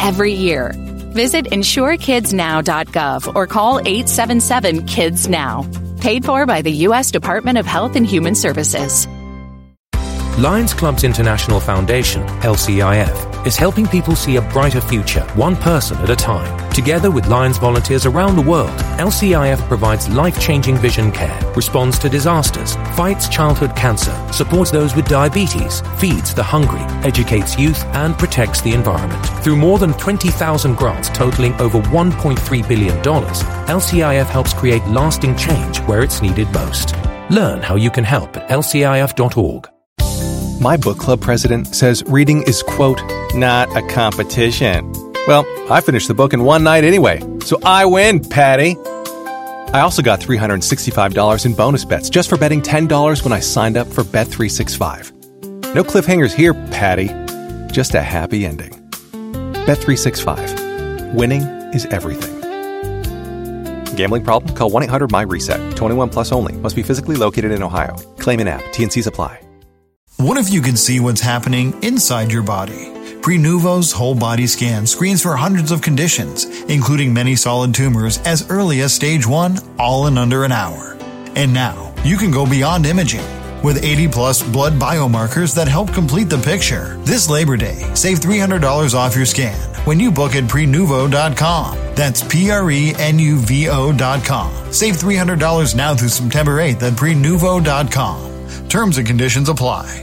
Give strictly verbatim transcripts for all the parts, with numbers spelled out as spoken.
every year. Visit insure kids now dot gov or call eight seven seven kids now. Paid for by the U S Department of Health and Human Services. Lions Clubs International Foundation, L C I F, is helping people see a brighter future, one person at a time. Together with Lions volunteers around the world, L C I F provides life-changing vision care, responds to disasters, fights childhood cancer, supports those with diabetes, feeds the hungry, educates youth, and protects the environment. Through more than twenty thousand grants totaling over one point three billion dollars, L C I F helps create lasting change where it's needed most. Learn how you can help at L C I F dot org. My book club president says reading is, quote, not a competition. Well, I finished the book in one night anyway, so I win, Patty. I also got three hundred sixty-five dollars in bonus bets just for betting ten dollars when I signed up for Bet three sixty-five. No cliffhangers here, Patty. Just a happy ending. Bet three sixty-five. Winning is everything. Gambling problem? Call one eight hundred M Y RESET. twenty-one plus only. Must be physically located in Ohio. Claim in app. T and C's apply. What if you could see what's happening inside your body? Prenuvo's whole body scan screens for hundreds of conditions, including many solid tumors as early as stage one, all in under an hour. And now, you can go beyond imaging. With eighty plus blood biomarkers that help complete the picture. This Labor Day, save three hundred dollars off your scan when you book at prenuvo dot com. That's P R E N U V O dot com. Save three hundred dollars now through September eighth at prenuvo dot com. Terms and conditions apply.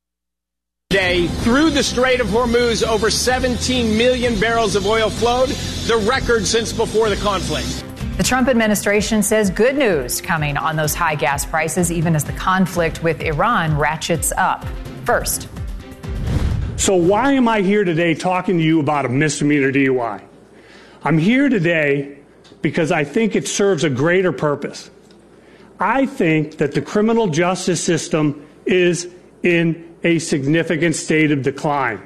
Day through the Strait of Hormuz, over seventeen million barrels of oil flowed, the record since before the conflict. The Trump administration says good news coming on those high gas prices, even as the conflict with Iran ratchets up. First. So why am I here today talking to you about a misdemeanor D U I? I'm here today because I think it serves a greater purpose. I think that the criminal justice system is in a significant state of decline.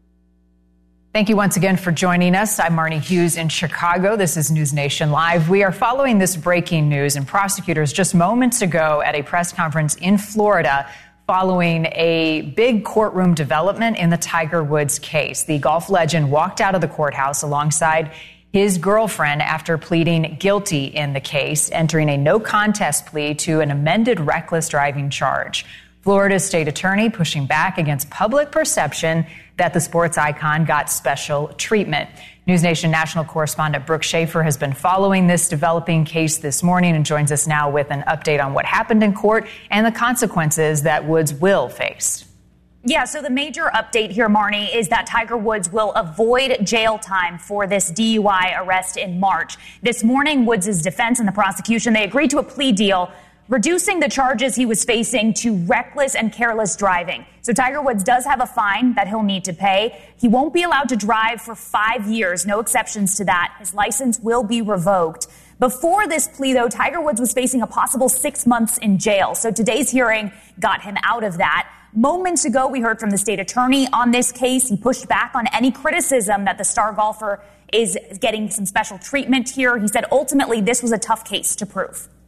Thank you once again for joining us. I'm Marnie Hughes in Chicago. This is News Nation Live. We are following this breaking news, and prosecutors just moments ago at a press conference in Florida following a big courtroom development in the Tiger Woods case. The golf legend walked out of the courthouse alongside his girlfriend after pleading guilty in the case, entering a no contest plea to an amended reckless driving charge. Florida's state attorney pushing back against public perception that the sports icon got special treatment. News Nation national correspondent Brooke Schaefer has been following this developing case this morning and joins us now with an update on what happened in court and the consequences that Woods will face. Yeah, so the major update here, Marnie, is that Tiger Woods will avoid jail time for this D U I arrest in March. This morning, Woods' defense and the prosecution, they agreed to a plea deal reducing the charges he was facing to reckless and careless driving. So Tiger Woods does have a fine that he'll need to pay. He won't be allowed to drive for five years, no exceptions to that. His license will be revoked. Before this plea, though, Tiger Woods was facing a possible six months in jail. So today's hearing got him out of that. Moments ago, we heard from the state attorney on this case. He pushed back on any criticism that the star golfer is getting some special treatment here. He said ultimately this was a tough case to prove.